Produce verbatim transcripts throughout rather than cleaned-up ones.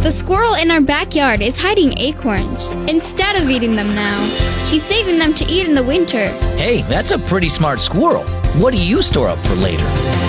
The squirrel in our backyard is hiding acorns instead of eating them now. He's saving them to eat in the winter. Hey, that's a pretty smart squirrel. What do you store up for later?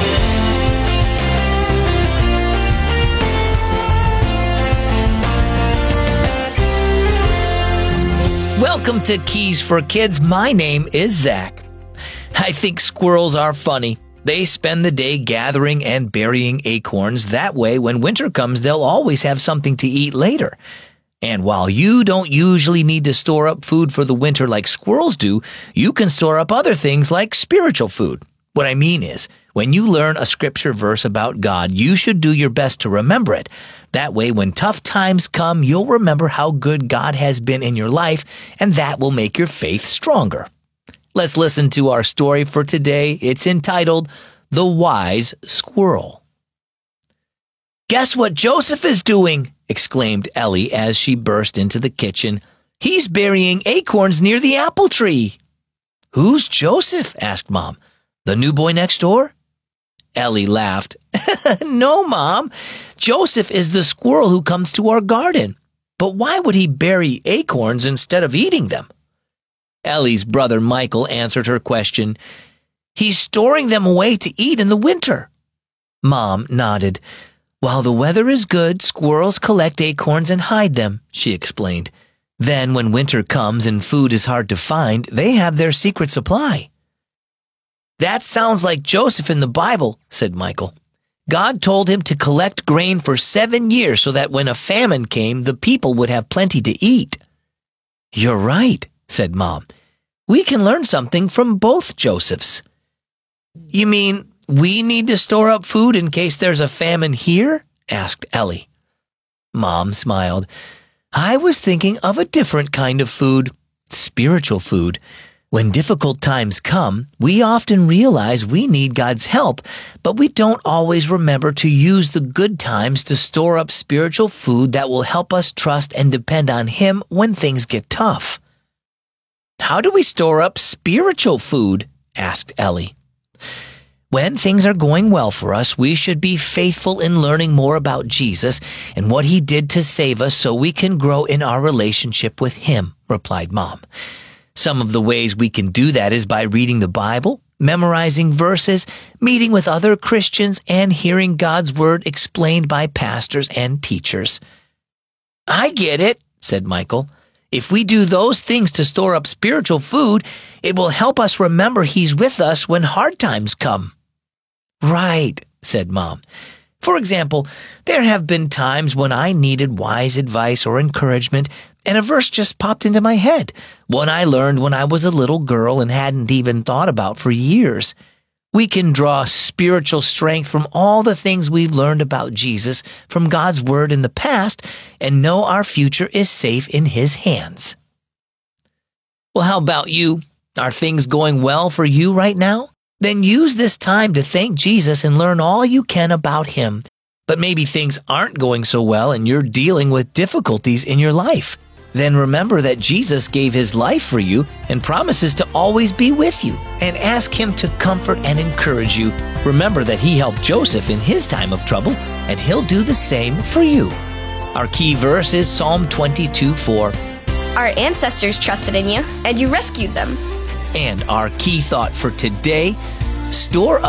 Welcome to Keys for Kids. My name is Zach. I think squirrels are funny. They spend the day gathering and burying acorns. That way, when winter comes, they'll always have something to eat later. And while you don't usually need to store up food for the winter like squirrels do, you can store up other things like spiritual food. What I mean is, when you learn a scripture verse about God, you should do your best to remember it. That way, when tough times come, you'll remember how good God has been in your life, and that will make your faith stronger. Let's listen to our story for today. It's entitled, The Wise Squirrel. "Guess what Joseph is doing?" exclaimed Ellie as she burst into the kitchen. "He's burying acorns near the apple tree." "Who's Joseph?" asked Mom. "The new boy next door?" Ellie laughed. "No, Mom. Joseph is the squirrel who comes to our garden. But why would he bury acorns instead of eating them?" Ellie's brother Michael answered her question. "He's storing them away to eat in the winter." Mom nodded. "While the weather is good, squirrels collect acorns and hide them," she explained. "Then when winter comes and food is hard to find, they have their secret supply." "That sounds like Joseph in the Bible," said Michael. "God told him to collect grain for seven years so that when a famine came, the people would have plenty to eat." "You're right," said Mom. "We can learn something from both Josephs." "You mean we need to store up food in case there's a famine here?" asked Ellie. Mom smiled. "I was thinking of a different kind of food, spiritual food. When difficult times come, we often realize we need God's help, but we don't always remember to use the good times to store up spiritual food that will help us trust and depend on Him when things get tough." "How do we store up spiritual food?" asked Ellie. "When things are going well for us, we should be faithful in learning more about Jesus and what He did to save us so we can grow in our relationship with Him," replied Mom. "Some of the ways we can do that is by reading the Bible, memorizing verses, meeting with other Christians, and hearing God's Word explained by pastors and teachers." "I get it," said Michael. "If we do those things to store up spiritual food, it will help us remember He's with us when hard times come." "Right," said Mom. "For example, there have been times when I needed wise advice or encouragement, and a verse just popped into my head, one I learned when I was a little girl and hadn't even thought about for years. We can draw spiritual strength from all the things we've learned about Jesus from God's Word in the past and know our future is safe in His hands." Well, how about you? Are things going well for you right now? Then use this time to thank Jesus and learn all you can about Him. But maybe things aren't going so well and you're dealing with difficulties in your life. Then remember that Jesus gave His life for you and promises to always be with you, and ask Him to comfort and encourage you. Remember that He helped Joseph in his time of trouble, and He'll do the same for you. Our key verse is Psalm twenty-two four. "Our ancestors trusted in you, and you rescued them." And our key thought for today, store